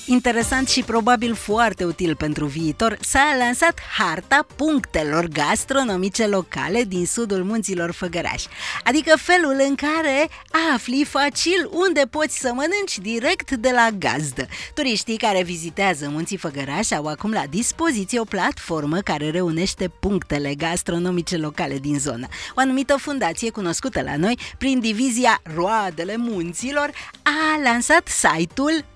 Interesant și probabil foarte util pentru viitor, s-a lansat harta punctelor gastronomice locale din sudul munților Făgăraș, adică felul în care afli facil unde poți să mănânci direct de la gazdă. Turiștii care vizitează munții Făgăraș au acum la dispoziție o platformă care reunește punctele gastronomice locale din zonă. O anumită fundație cunoscută la noi prin divizia Roadele Munților a lansat site-ul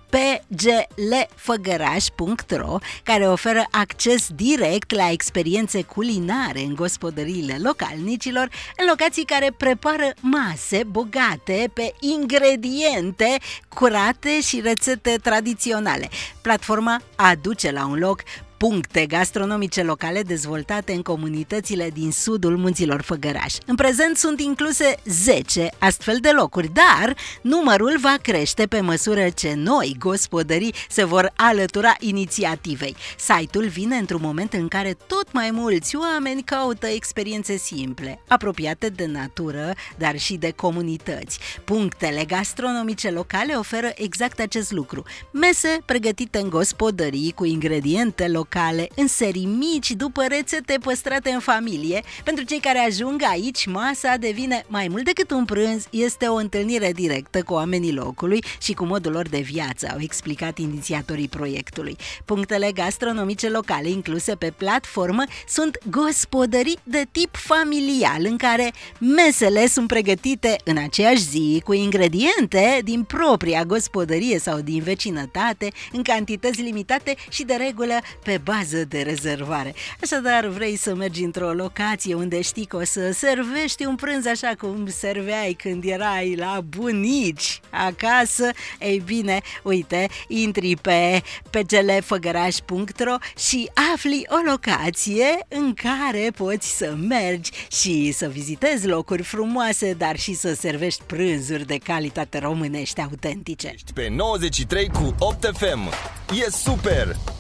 pglfăgăraș.ro, care oferă acces direct la experiențe culinare în gospodăriile localnicilor, în locații care prepară mase bogate pe ingrediente curate și rețete tradiționale. Platforma aduce la un loc puncte gastronomice locale dezvoltate în comunitățile din sudul munților Făgăraș. În prezent sunt incluse 10 astfel de locuri, dar numărul va crește pe măsură ce noi gospodării se vor alătura inițiativei. Site-ul vine într-un moment în care tot mai mulți oameni caută experiențe simple, apropiate de natură, dar și de comunități. Punctele gastronomice locale oferă exact acest lucru. Mese pregătite în gospodării cu ingrediente locale, în serii mici, după rețete păstrate în familie. Pentru cei care ajung aici, masa devine mai mult decât un prânz, este o întâlnire directă cu oamenii locului și cu modul lor de viață, au explicat inițiatorii proiectului. Punctele gastronomice locale incluse pe platformă sunt gospodării de tip familial, în care mesele sunt pregătite în aceeași zi, cu ingrediente din propria gospodărie sau din vecinătate, în cantități limitate și de regulă pe bază de rezervare. Așadar, vrei să mergi într-o locație unde știi că o să servești un prânz așa cum serveai când erai la bunici acasă? Ei bine, uite, intri pe pglfăgăraș.ro și afli o locație în care poți să mergi și să vizitezi locuri frumoase, dar și să servești prânzuri de calitate românești autentice. Pe 93 cu 8 FM. E super!